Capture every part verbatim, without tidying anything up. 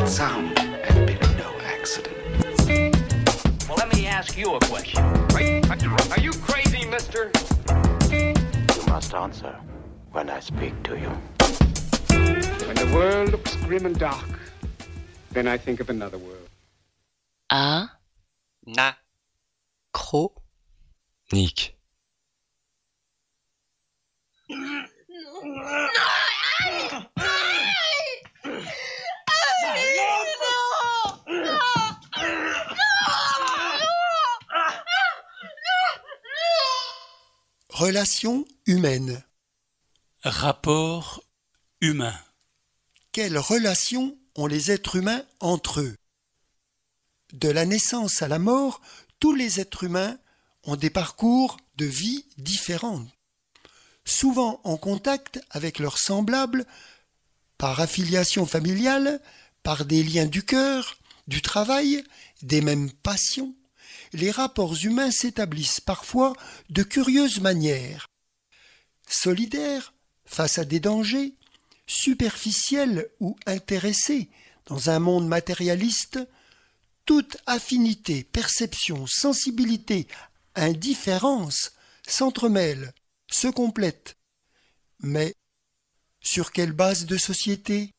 sound had been no accident. Well, let me ask you a question. Are, are you crazy, mister? You must answer when I speak to you. When the world looks grim and dark, then I think of another world. A, Na, cro, Nick. Relations humaines. Rapport humain. Quelles relations ont les êtres humains entre eux? De la naissance à la mort, tous les êtres humains ont des parcours de vie différents, souvent en contact avec leurs semblables, par affiliation familiale, par des liens du cœur, du travail, des mêmes passions. Les rapports humains s'établissent parfois de curieuses manières. Solidaires face à des dangers, superficiels ou intéressés dans un monde matérialiste, toute affinité, perception, sensibilité, indifférence s'entremêlent, se complètent. Mais sur quelle base de société?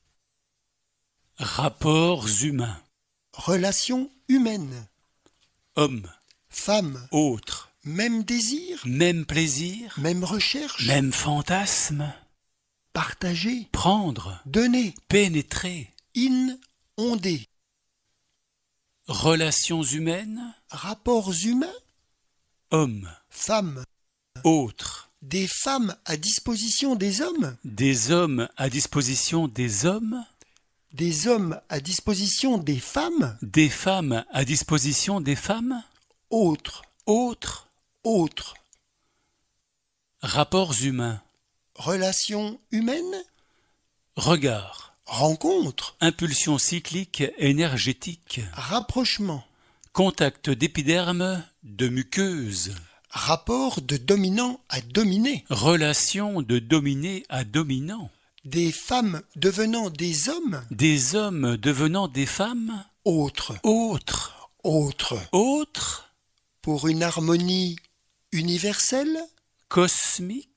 Rapports humains. Relations humaines. Homme, Femmes. autre, Même désir, même plaisir, même recherche. même fantasme, Partager, prendre, donner, pénétrer. inonder. Relations humaines, Rapports humains, homme, femmes. autre, Des femmes à disposition des hommes, des hommes à disposition des hommes, des hommes à disposition des femmes, des femmes à disposition des femmes, autres, autres, autres. rapports humains, Relations humaines, regard, rencontres, impulsion cyclique énergétique, rapprochement, contact d'épiderme, de muqueuse, rapport de dominant à dominé, relation de dominé à dominant, des femmes devenant des hommes, des hommes devenant des femmes, autres, autres, autres, autres, pour une harmonie universelle, cosmique,